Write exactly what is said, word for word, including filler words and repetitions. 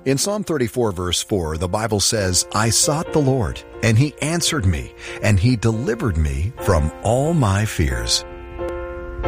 In Psalm thirty-four, verse four, the Bible says, "I sought the Lord, and He answered me, and He delivered me from all my fears."